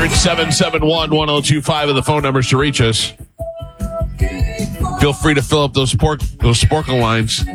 1-800-771-1025 are the phone numbers to reach us. Feel free to fill up those Sporkle lines.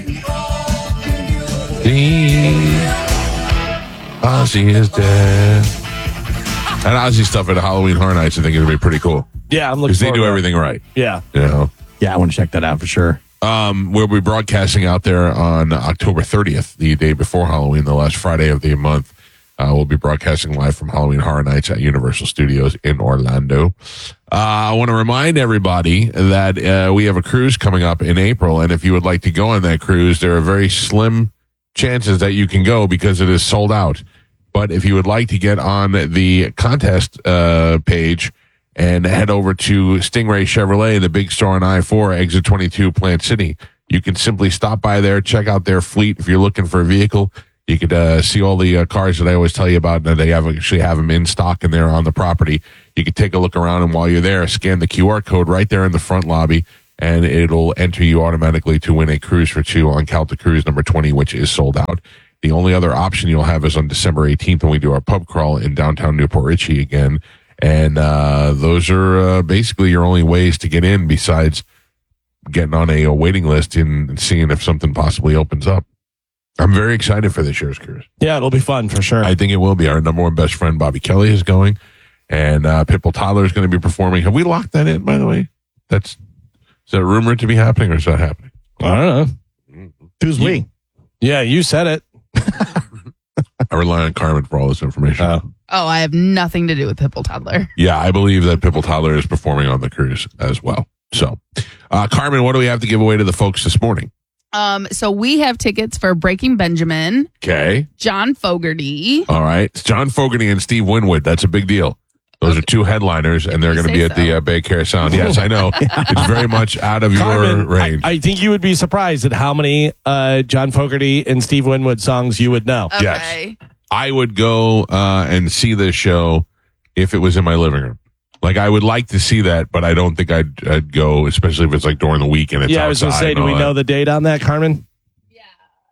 Ozzy is dead. And Ozzy stuff at Halloween Horror Nights, I think it'll be pretty cool. Yeah, I'm looking because they do everything right. Yeah. You know? Yeah, I want to check that out for sure. We'll be broadcasting out there on October 30th, the day before Halloween, the last Friday of the month. We'll be broadcasting live from Halloween Horror Nights at Universal Studios in Orlando. I want to remind everybody that we have a cruise coming up in April, and if you would like to go on that cruise, there are very slim chances that you can go because it is sold out. But if you would like to get on the contest page and head over to Stingray Chevrolet, the big store on I-4, exit 22, Plant City, you can simply stop by there, check out their fleet. If you're looking for a vehicle, you could see all the cars that I always tell you about. And they actually have them in stock and they're on the property. You can take a look around, and while you're there, scan the QR code right there in the front lobby, and it'll enter you automatically to win a cruise for two on Calta Cruise number 20, which is sold out. The only other option you'll have is on December 18th when we do our pub crawl in downtown Newport Richey again. And those are basically your only ways to get in besides getting on a waiting list and seeing if something possibly opens up. I'm very excited for this year's cruise. Yeah, it'll be fun for sure. I think it will be. Our number one best friend, Bobby Kelly, is going, and Pitbull Toddler is going to be performing. Have we locked that in, by the way? Is that rumored to be happening, or is that happening? I don't know. Who's we? Yeah, you said it. I rely on Carmen for all this information. Oh, I have nothing to do with Pitbull Toddler. Yeah, I believe that Pitbull Toddler is performing on the cruise as well. So, Carmen, what do we have to give away to the folks this morning? So we have tickets for Breaking Benjamin. Okay. John Fogerty. All right. It's John Fogerty and Steve Winwood. That's a big deal. Those are two headliners, and they're going to be at the Bay Care Sound. Yes, I know. It's very much out of Carmen, your range. I think you would be surprised at how many John Fogerty and Steve Winwood songs you would know. Okay. Yes. I would go and see this show if it was in my living room. Like, I would like to see that, but I don't think I'd go, especially if it's like during the week and it's outside. I was going to say, do we know the date on that, Carmen? Yeah.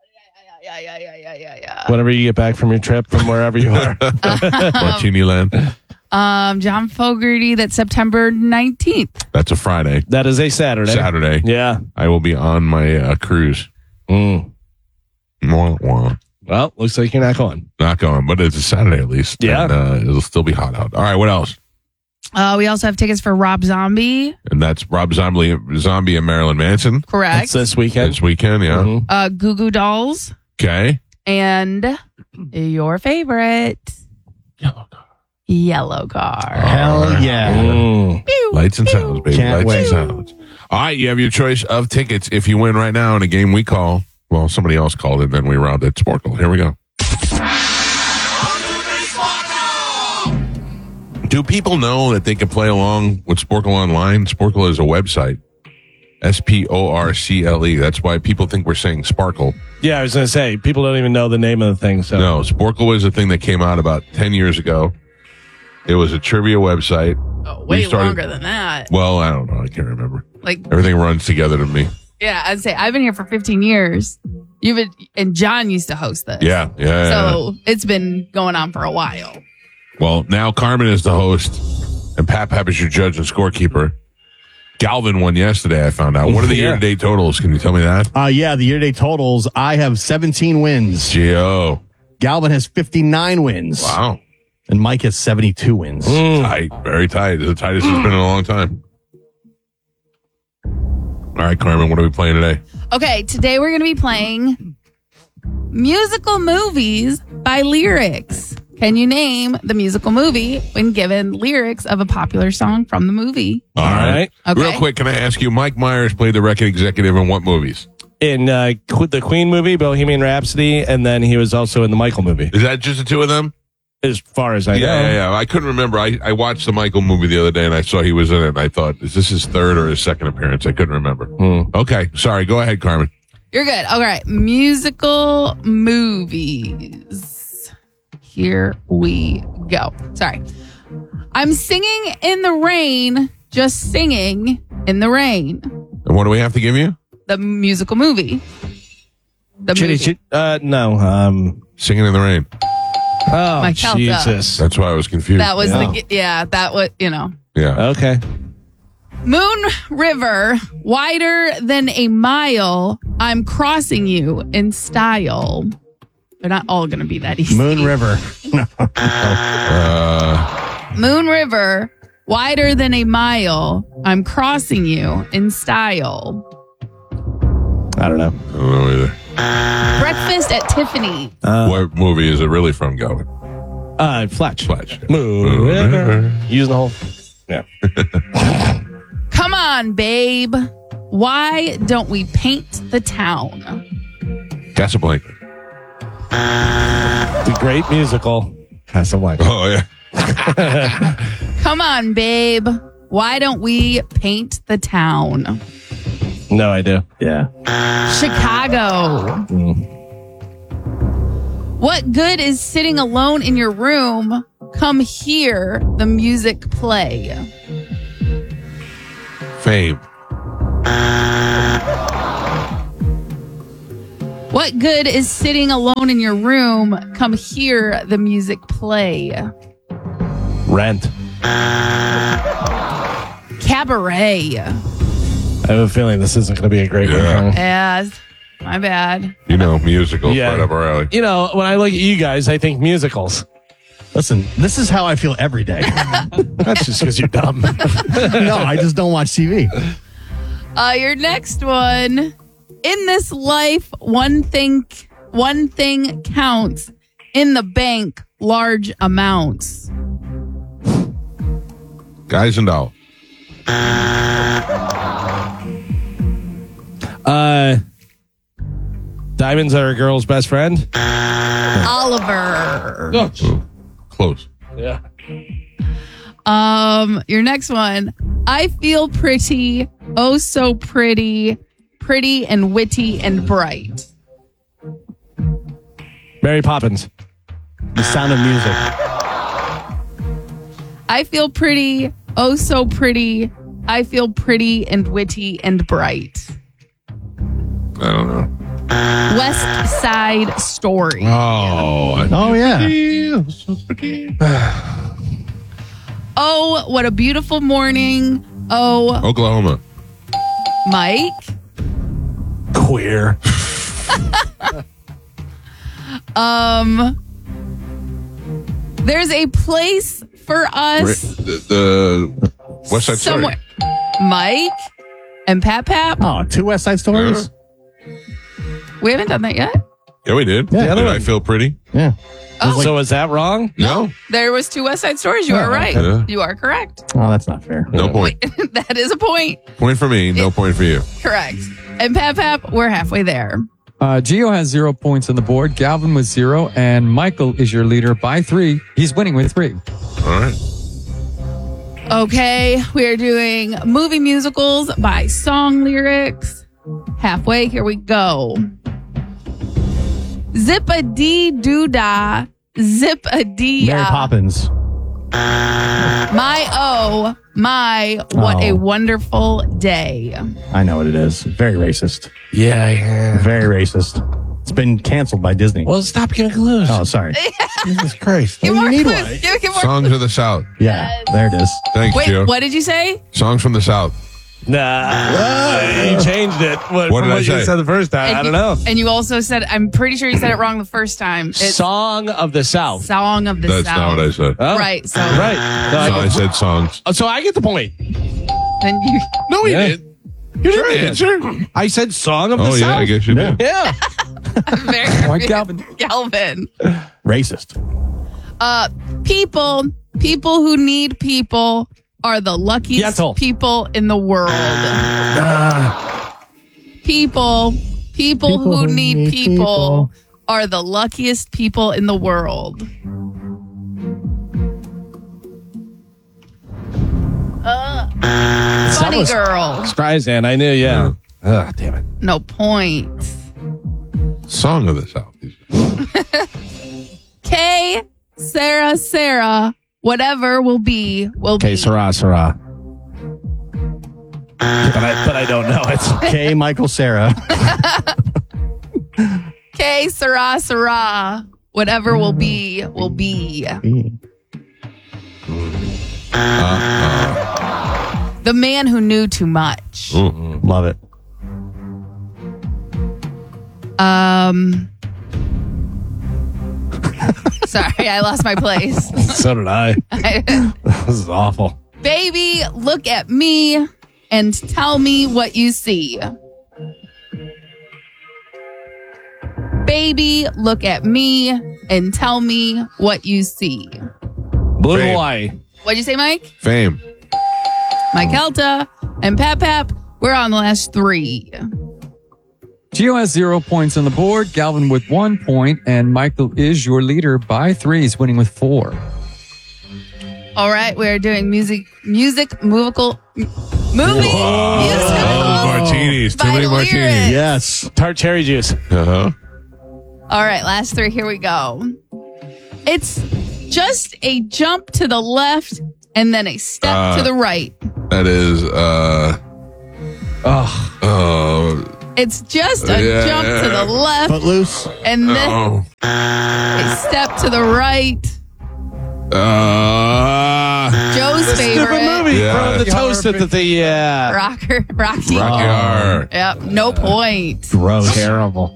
Whenever you get back from your trip from wherever you are. Martini Land. John Fogerty, that's September 19th. That's a Friday. That is a Saturday. Yeah. I will be on my cruise. Mm. Mwah, mwah. Well, looks like you're not going. Not going, but it's a Saturday at least. Yeah. And, it'll still be hot out. All right, what else? We also have tickets for Rob Zombie. And that's Rob Zombie and Marilyn Manson. Correct. That's this weekend. This weekend, yeah. Mm-hmm. Goo Goo Dolls. Okay. And your favorite. Yellow Car. Hell yeah. Mm. Lights and sounds, baby. Can't Lights wait. and sounds. All right, you have your choice of tickets. If you win right now in a game we call, well, somebody else called it, then we round it. Sporkle. Here we go. Do people know that they can play along with Sporkle online? Sporkle is a website. Sporcle. That's why people think we're saying Sparkle. Yeah, I was going to say, people don't even know the name of the thing. So. No, Sporkle was a thing that came out about 10 years ago. It was a trivia website. Oh, way longer than that. Well, I don't know. I can't remember. Like everything runs together to me. Yeah, I'd say I've been here for 15 years. And John used to host this. Yeah. So it's been going on for a while. Well, now Carmen is the host, and Pap is your judge and scorekeeper. Galvin won yesterday, I found out. What are the year-to-date totals? Can you tell me that? Yeah, the year-to-date totals, I have 17 wins. Gio. Galvin has 59 wins. Wow. And Mike has 72 wins. Tight. Very tight. It's the tightest it's been in a long time. All right, Carmen, what are we playing today? Okay, today we're going to be playing musical movies by lyrics. Can you name the musical movie when given lyrics of a popular song from the movie? All right. Okay. Real quick, can I ask you, Mike Myers played the record executive in what movies? In the Queen movie, Bohemian Rhapsody, and then he was also in the Michael movie. Is that just the two of them? As far as I know. Yeah. I couldn't remember. I watched the Michael movie the other day, and I saw he was in it, and I thought, is this his third or his second appearance? I couldn't remember. Okay. Sorry. Go ahead, Carmen. You're good. All right. Musical movies. Here we go. Sorry. I'm singing in the rain, just singing in the rain. And what do we have to give you? The musical movie. No. Singing in the Rain. Oh, My Calta. Jesus. That's why I was confused. That was Yeah. that was, yeah. Okay. Moon River, wider than a mile. I'm crossing you in style. They're not all going to be that easy. Moon River. Moon River, wider than a mile. I'm crossing you in style. I don't know. I don't know either. Breakfast at Tiffany. What movie is it really from, Galvin? Fletch. Fletch. Moon River. Using the whole. Yeah. Come on, babe. Why don't we paint the town? Casablanca. It's a great musical. Casablanca. Oh, yeah. Come on, babe. Why don't we paint the town? No idea. Yeah. Chicago. What good is sitting alone in your room? Come hear the music play. Fame. What good is sitting alone in your room? Come hear the music play. Rent. Cabaret. I have a feeling this isn't going to be a great Yeah. one. Yes, my bad. Musicals Yeah. right up our alley. You know, when I look at you guys, I think musicals. Listen, this is how I feel every day. That's just because you're dumb. No, I just don't watch TV. Your next one. In this life, one thing counts. In the bank, large amounts. Guys and Dolls. Diamonds are a girl's best friend. Oliver. Oh, close. Yeah. Your next one. I feel pretty, oh so pretty, pretty and witty and bright. Mary Poppins. The Sound of Music. I feel pretty, oh so pretty. I feel pretty and witty and bright. I don't know. West Side Story. Oh, yeah. Oh, what a beautiful morning. Oh, Oklahoma. Mike. Queer. There's a place for us The West Side Story. somewhere. Mike and Pap. Oh, 2 West Side Stories? We haven't done that yet. Yeah, we did. Yeah. Did I feel pretty? Yeah. So is that wrong? No. There was 2 West Side Stories. You are right. okay. You are correct. Oh, that's not fair. No point. That is a point. Point for me. No point for you. Correct. And Pap, we're halfway there. Gio has 0 points on the board. Galvin with 0, and Michael is your leader by 3. He's winning with 3. All right. Okay, we are doing movie musicals by song lyrics. Halfway, here we go. Zip-a-dee-doo-dah, zip-a-dee. Mary Poppins. My, what a wonderful day. I know what it is. Very racist. Yeah. Very racist. It's been canceled by Disney. Well, stop giving clues. Oh, sorry. Jesus Christ. Give Well, more you need clues. one. Give more Songs clues. of the South. Yeah, there it is. Thanks, Wait, Joe. what did you say? Songs from the South. Nah. You changed it. What from did I you say? said the first time. I don't know. And you also said, I'm pretty sure you said it wrong the first time. It's Song of the South. Song of the That's South. not what I said. Oh, Right, so Right. So I said songs. So I get the point. then you No, Yeah. you did. You did. Sure. I said Song of the Oh, South. yeah, I guess you did. Yeah. very Galvin. Galvin. Racist. People who need people are the luckiest Yentl. people in the world. People who need people are the luckiest people in the world. Funny was- girl. Streisand, I knew, yeah. Ugh, damn it. No points. Song of the South. K, Sarah, whatever will be, will Okay, be. Sarah. But I don't know it. K. Michael Sarah. K, Sarah, Whatever will be, will be. The man who knew too much. Love it. Sorry, I lost my place. So did I. This is awful. Baby, look at me and tell me what you see. Baby, look at me and tell me what you see. Blue Fame. Hawaii. What'd you say, Mike? Fame. Mike Helta and Pap, we're on the last 3. Gio has 0 points on the board. Galvin with 1 point. And Michael is your leader by 3. He's winning with 4. All right, we're doing musical Martinis. Too by many martinis. lyrics. Yes. Tart cherry juice. Uh-huh. All right, last 3. Here we go. It's just a jump to the left and then a step to the right. That is, It's just a jump to the left Footloose. and then a step to the right. Joe's Stupid favorite. movie Yeah. from the toast at the Rocky. Rocky Horror. Yep, no point. Gross. terrible.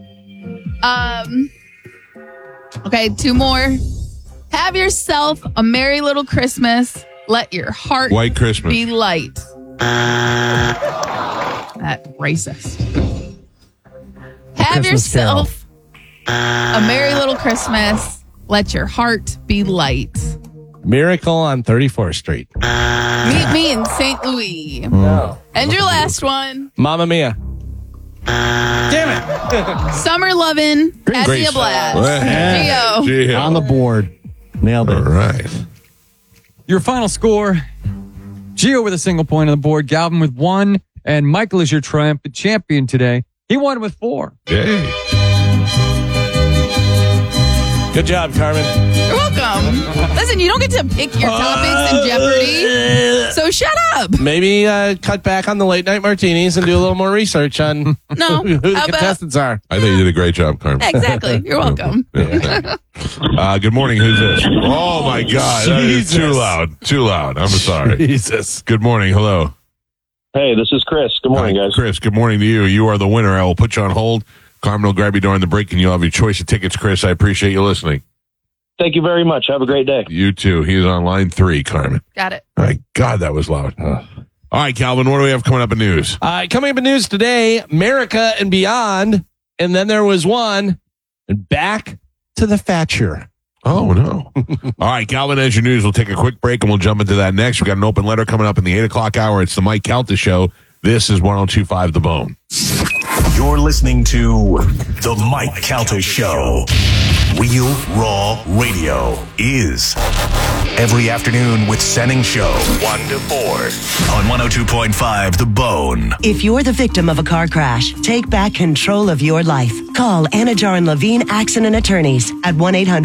Okay, 2 more. Have yourself a merry little Christmas. Let your heart White Christmas. be light. That racist. Have Christmas yourself a merry little Christmas. Let your heart be light. Miracle on 34th Street. Meet me in St. Louis. No. And your last one. Mamma Mia. Damn it. Summer Lovin' at Grace. the Blast. Yeah. Gio. Gio. On the board. Nailed All it. right. Your final score, Gio with a single point on the board, Galvin with 1, and Michael is your triumphant champion today. He won with 4. Yay. Good job, Carmen. You're welcome. Listen, you don't get to pick your topics in Jeopardy, so shut up. Maybe cut back on the late night martinis and do a little more research on No, who the how about- contestants are. I think you did a great job, Carmen. Exactly. You're welcome. Good morning. Who's this? Oh, my God. That is too Jesus. loud. Too loud. I'm sorry. Jesus. Good morning. Hello. Hey, this is Chris. Good morning, Hi, guys. Chris, good morning to you. You are the winner. I will put you on hold. Carmen will grab you during the break, and you'll have your choice of tickets, Chris. I appreciate you listening. Thank you very much. Have a great day. You too. He is on line 3, Carmen. Got it. My God, that was loud. All right, Calvin, what do we have coming up in news? Coming up in news today, America and Beyond. And then there was one. And back to the Thatcher. Oh, no. All right, Calvin, as your news, we'll take a quick break, and we'll jump into that next. We got an open letter coming up in the 8 o'clock hour. It's the Mike Calta Show. This is 102.5 The Bone. You're listening to The Mike Calta Show. Real Raw Radio is every afternoon with Senning Show, 1 to 4 on 102.5 The Bone. If you're the victim of a car crash, take back control of your life. Call Anajar and Levine Accident Attorneys at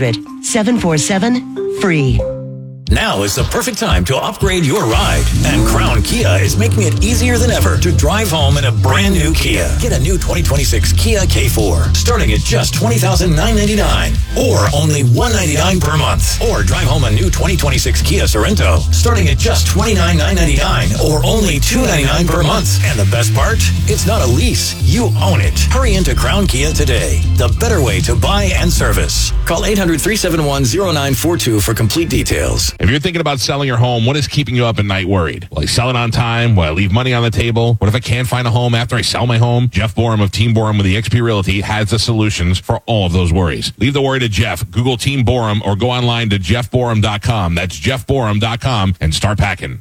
1-800-747-FREE. Now is the perfect time to upgrade your ride. And Crown Kia is making it easier than ever to drive home in a brand new Kia. Get a new 2026 Kia K4 starting at just $20,999 or only $199 per month. Or drive home a new 2026 Kia Sorento starting at just $29,999 or only $299 per month. And the best part? It's not a lease. You own it. Hurry into Crown Kia today. The better way to buy and service. Call 800-371-0942 for complete details. If you're thinking about selling your home, what is keeping you up at night worried? Will I sell it on time? Will I leave money on the table? What if I can't find a home after I sell my home? Jeff Borum of Team Borum with eXp Realty has the solutions for all of those worries. Leave the worry to Jeff. Google Team Borum or go online to jeffborum.com. That's jeffborum.com and start packing.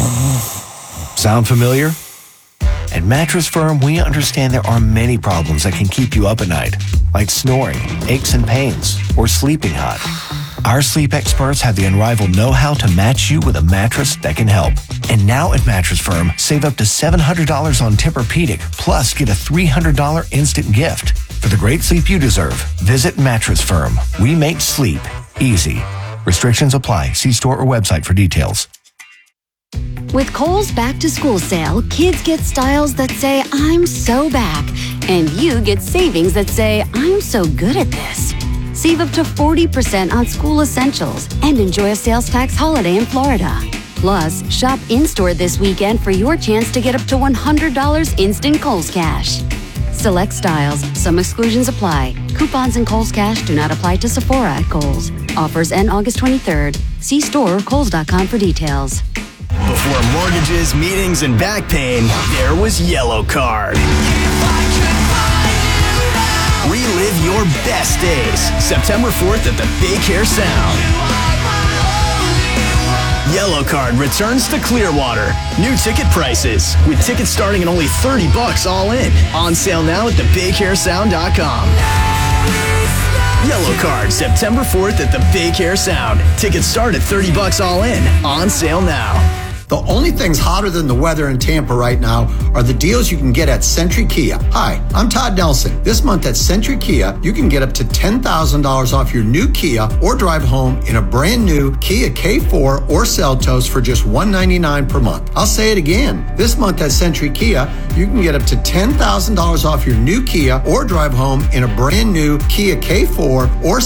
Sound familiar? At Mattress Firm, we understand there are many problems that can keep you up at night, like snoring, aches and pains, or sleeping hot. Our sleep experts have the unrivaled know-how to match you with a mattress that can help. And now at Mattress Firm, save up to $700 on Tempur-Pedic, plus get a $300 instant gift. For the great sleep you deserve, visit Mattress Firm. We make sleep easy. Restrictions apply. See store or website for details. With Kohl's Back to School sale, kids get styles that say, I'm so back. And you get savings that say, I'm so good at this. Save up to 40% on school essentials and enjoy a sales tax holiday in Florida. Plus, shop in-store this weekend for your chance to get up to $100 instant Kohl's Cash. Select styles. Some exclusions apply. Coupons and Kohl's Cash do not apply to Sephora at Kohl's. Offers end August 23rd. See store or Kohl's.com for details. Before mortgages, meetings, and back pain, there was Yellow Card. Relive your best days. September 4th at the Big Hair Sound. Yellow Card returns to Clearwater. New ticket prices, with tickets starting at only $30 all in. On sale now at thebighairsound.com. Yellow Card, September 4th at the Big Hair Sound. Tickets start at $30 all in. On sale now. The only things hotter than the weather in Tampa right now are the deals you can get at Century Kia. Hi, I'm Todd Nelson. This month at Century Kia, you can get up to $10,000 off your new Kia or drive home in a brand new Kia K4 or Seltos for just $199 per month. I'll say it again. This month at Century Kia, you can get up to $10,000 off your new Kia or drive home in a brand new Kia K4 or